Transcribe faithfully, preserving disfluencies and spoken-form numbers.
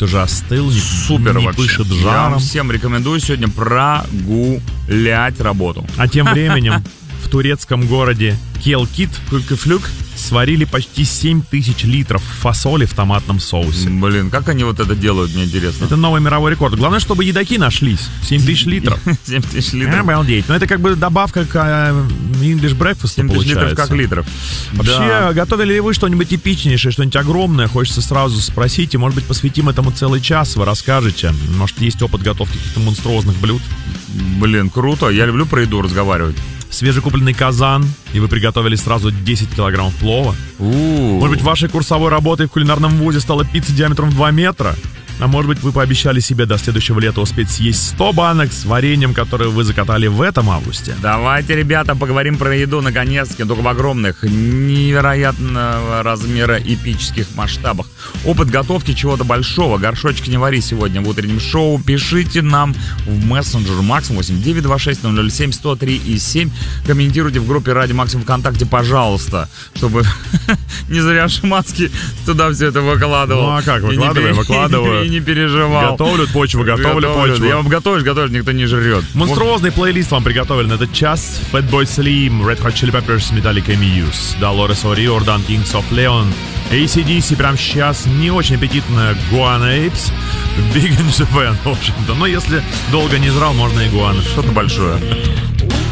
уже остыл, не, Супер не вообще. пышет Я жаром. вам всем рекомендую сегодня прогулять работу. А тем временем в турецком городе Келкит сварили почти семь тысяч литров фасоли в томатном соусе. Блин, как они вот это делают, мне интересно. Это новый мировой рекорд. Главное, чтобы едоки нашлись. семь тысяч литров. семь тысяч литров. Обалдеть. Но это как бы добавка к э, English breakfast семь тысяч получается. литров как литров. Вообще, Да. готовили ли вы что-нибудь эпичнейшее, что-нибудь огромное? Хочется сразу спросить, и, может быть, посвятим этому целый час, вы расскажете. Может, есть опыт готовки каких-то монструозных блюд? Блин, круто. Я люблю про еду разговаривать. Свежекупленный казан, и вы приготовили сразу десять килограммов плова. У-у-у. Может быть, вашей курсовой работой в кулинарном вузе стала пицца диаметром в два метра? А может быть, вы пообещали себе до следующего лета успеть съесть сто банок с вареньем, которые вы закатали в этом августе? Давайте, ребята, поговорим про еду наконец-таки, только в огромных, невероятного размера, эпических масштабах. Опыт готовки чего-то большого. Горшочек не вари сегодня в утреннем шоу. Пишите нам в мессенджер Максимум восемь девять два шесть ноль ноль семь сто три и семь. Комментируйте в группе Радио Максимум ВКонтакте, пожалуйста, чтобы не зря Шманский туда все это выкладывал. Ну а как, И не выкладываю, пере- выкладываю. И не переживал. Готовлю почву, готовлю Готовлю. почву. Я вам готовлю, готовлю, никто не жрет. Монструозный плейлист вам приготовили на этот час. Fatboy Slim, Red Hot Chili Peppers, Metallica, Muse, Dolores O'Riordan, Kings of Leon, эй си ди си прямо сейчас, не очень аппетитная Guana Apes, Big in Japan, в общем-то. Но если долго не жрал, можно и Guana. Что-то большое.